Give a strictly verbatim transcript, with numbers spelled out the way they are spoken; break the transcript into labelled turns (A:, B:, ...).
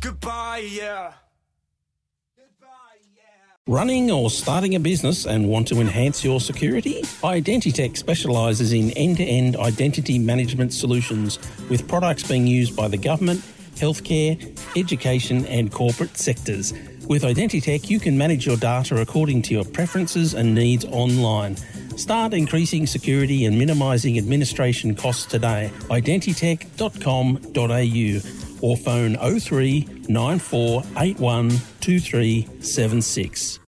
A: Goodbye, yeah.
B: Running or starting a business and want to enhance your security? Identitech specialises in end-to-end identity management solutions with products being used by the government, healthcare, education and corporate sectors. With Identitech, you can manage your data according to your preferences and needs online. Start increasing security and minimising administration costs today. identitech dot com dot a u or phone oh three nine four eight one two three seven six.